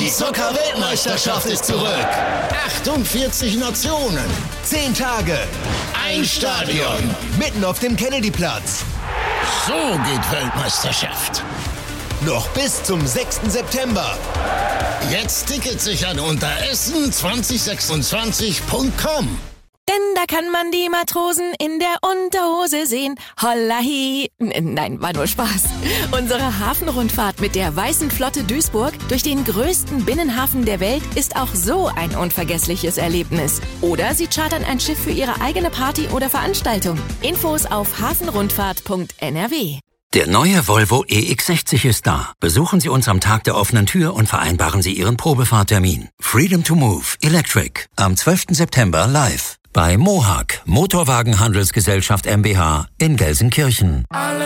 Die Zucker-Weltmeisterschaft ist zurück. 48 Nationen. 10 Tage. Ein Stadion. Mitten auf dem Kennedyplatz. So geht Weltmeisterschaft. Noch bis zum 6. September. Jetzt Tickets sichern unter essen2026.com. Denn da kann man die Matrosen in der Unterhose sehen. Holla hi. Nein, war nur Spaß. Unsere Hafenrundfahrt mit der Weißen Flotte Duisburg durch den größten Binnenhafen der Welt ist auch so ein unvergessliches Erlebnis. Oder Sie chartern ein Schiff für Ihre eigene Party oder Veranstaltung. Infos auf hafenrundfahrt.nrw. Der neue Volvo EX60 ist da. Besuchen Sie uns am Tag der offenen Tür und vereinbaren Sie Ihren Probefahrttermin. Freedom to Move Electric am 12. September live bei Mohawk Motorwagenhandelsgesellschaft mbH in Gelsenkirchen.